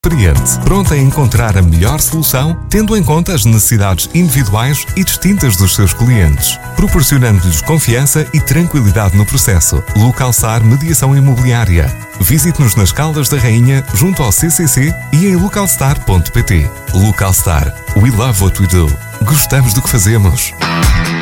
experiente, pronta a encontrar a melhor solução, tendo em conta as necessidades individuais e distintas dos seus clientes, proporcionando-lhes confiança e tranquilidade no processo. Localstar Mediação Imobiliária. Visite-nos nas Caldas da Rainha, junto ao CCC e em localstar.pt. Localstar. We love what we do. Gostamos do que fazemos.